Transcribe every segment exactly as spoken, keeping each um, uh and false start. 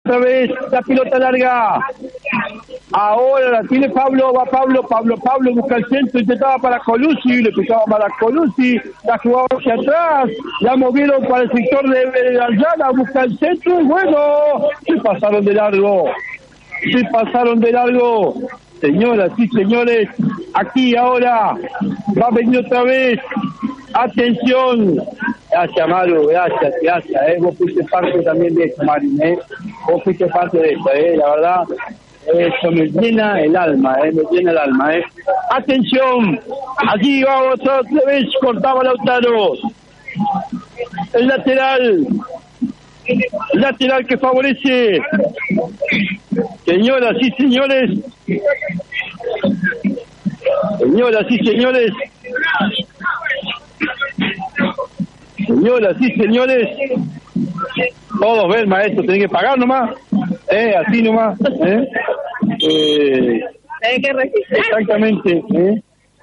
otra vez la pelota larga. Ahora la tiene Pablo, va Pablo, Pablo, Pablo busca el centro, intentaba para Colucci, le picaba para Colucci, la jugaba hacia atrás, la movieron para el sector de Ayala, busca el centro y bueno, se pasaron de largo, se pasaron de largo. Señoras y señores, aquí ahora va a venir otra vez. Atención. Gracias, Maru, gracias, gracias. Eh. Vos fuiste parte también de esto, Marín. Eh. Vos fuiste parte de esto, eh. La verdad, eso me llena el alma, eh. Me llena el alma, eh. Atención. Allí vamos otra vez, cortaba Lautaro. El lateral. El lateral que favorece. Señoras y señores. Señoras y señores. Señoras y señores. Todos ven, maestro, tienen que pagar nomás. Eh, así nomás. Eh. Eh, Hay que resistir. exactamente. Eh.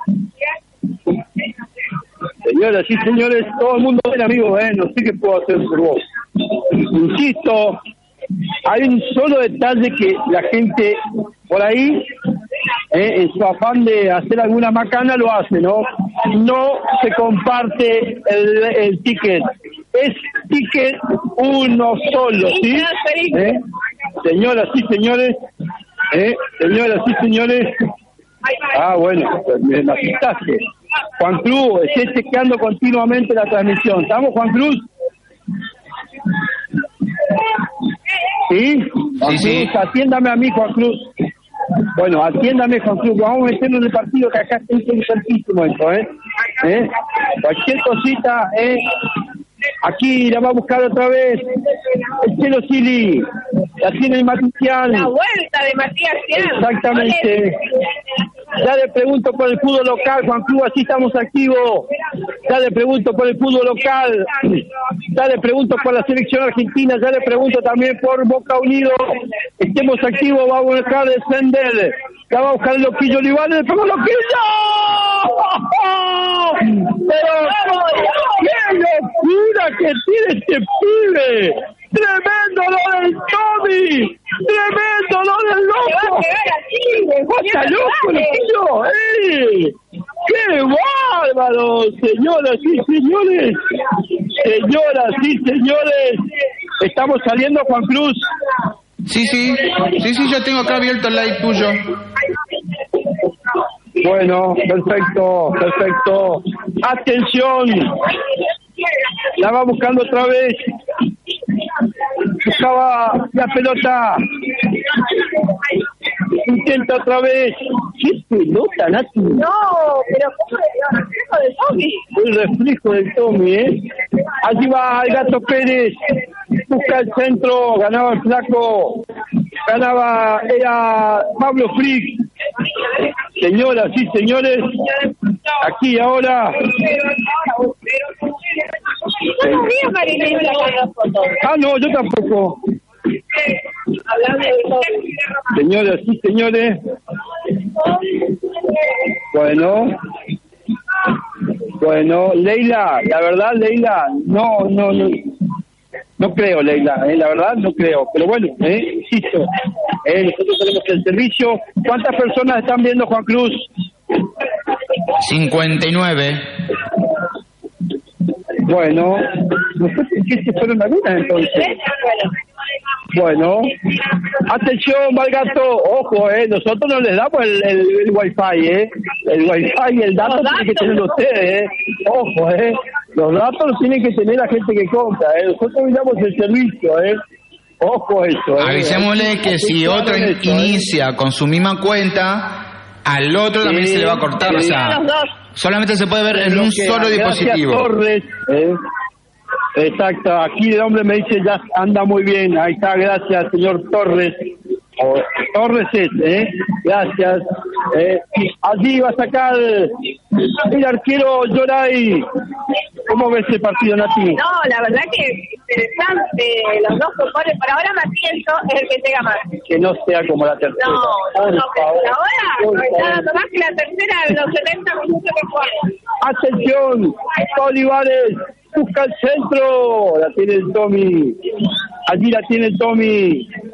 Señoras y señores, todo el mundo ven, amigos, eh. No sé qué puedo hacer por vos. Insisto, hay un solo detalle que la gente por ahí, eh, en su afán de hacer alguna macana, lo hace, ¿no? No se comparte el, el ticket. Es ticket uno solo, ¿sí? ¿Eh? Señoras y señores, eh, señoras y señores. Ah, bueno, pues me la pistaste. Juan Cruz, estoy chequeando continuamente la transmisión. ¿Estamos, Juan Cruz? ¿Sí? Juan Sí, Cruz, sí. atiéndame a mí, Juan Cruz. Bueno, atiéndame, Juan Cruz. Vamos a meternos en el partido que acá está interesantísimo esto, ¿eh? ¿Eh? Cualquier cosita, ¿eh? Aquí la va a buscar otra vez el Chelo Sili. La tiene el Matías. La vuelta de Matías Cian. Exactamente. Ya le pregunto por el fútbol local, Juan Cruz, así estamos activos. Ya le pregunto por el fútbol local. Ya le pregunto por la selección argentina. Ya le pregunto también por Boca Unido. Estemos activos, vamos a buscar el Sender. Ya va a buscar el Loquillo Olivares. ¡Le pegó el Loquillo! ¡Pero qué locura que tiene este pibe! ¡Tremendo lo del Tommy! ¡Tremendo lo del loco! ¡Está loco, Loquillo! ¡Eh! ¡Qué bárbaro! Señoras y señores, señoras y señores, estamos saliendo, Juan Cruz. Sí, sí, sí, sí, yo tengo acá abierto el live tuyo. Bueno, perfecto, perfecto. Atención, la va buscando otra vez. Buscaba la pelota. Intenta otra vez. ¿Qué pelota, Nati? No, pero ¿cómo el reflejo del Tommy? El reflejo del Tommy, ¿eh? Allí va el Gato Pérez. Busca el centro. Ganaba el flaco. Ganaba, era Pablo Frick. Señoras y señores, aquí ahora. Yo no vi a Marilyn en las fotos. Ah, no, yo tampoco. Hablando de Tommy. Señoras y señores. Bueno. Bueno, Leila, la verdad, Leila, no, no, no. No creo, Leila, eh, la verdad no creo. Pero bueno, eh, insisto, eh, nosotros tenemos el servicio. ¿Cuántas personas están viendo, Juan Cruz? cincuenta y nueve. Bueno, no sé por qué se fueron algunas entonces. Bueno, atención, Valgato, ojo, eh, nosotros no les damos el, el, el wifi, eh, el wifi, el dato tiene que tener ustedes, eh, ojo, eh, los datos los tienen que tener la gente que compra, eh, nosotros damos el servicio, eh, ojo eso, eh. Avisémosle que si otro Eso, inicia eh. con su misma cuenta, al otro sí, también se le va a cortar, sí, o sea, solamente se puede ver en un solo dispositivo. Torres, eh. Exacto, aquí el hombre me dice ya anda muy bien, ahí está, gracias señor Torres, o Torres es, ¿eh? Gracias, eh. Allí va a sacar el arquero Yoray. ¿Cómo ves el partido, Nati? No, la verdad que interesante, los dos componen, por ahora Matienzo es el que llega más. Que no sea como la tercera. No, por no, favor, ahora por no está favor. dando más que la tercera de los setenta minutos que juegan. Atención, Olivares, busca el centro, la tiene el Tommy, allí la tiene el Tommy.